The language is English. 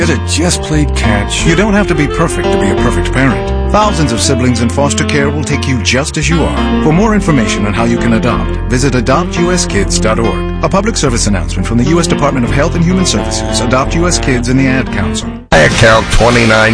It just played catch. You don't have to be perfect to be a perfect parent. Thousands of siblings in foster care will take you just as you are. For more information on how you can adopt, visit adoptuskids.org. A public service announcement from the U.S. Department of Health and Human Services, Adopt U.S. Kids, and the Ad Council. I account 29